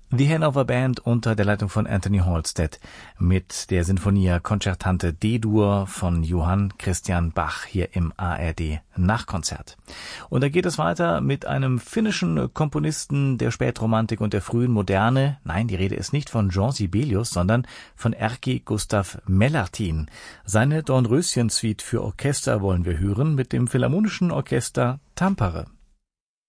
The Hanover Band unter der Leitung von Anthony Halstead mit der Sinfonia Concertante D-Dur von Johann Christian Bach hier im ARD Nachkonzert. Und da geht es weiter mit einem finnischen Komponisten der Spätromantik und der frühen Moderne. Nein, die Rede ist nicht von Jean Sibelius, sondern von Erkki Gustav Mellartin. Seine Dornröschen-Suite für Orchester wollen wir hören mit dem Philharmonischen Orchester Tampere.